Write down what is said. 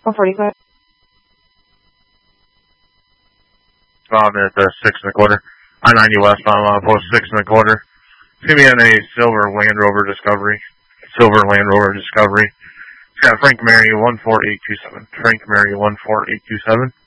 145. Bound at 6 1/4. I-90 westbound, post 6 1/4. It's going to be on a silver Land Rover Discovery. It's got Frank Mary 14827. Frank Mary 14827.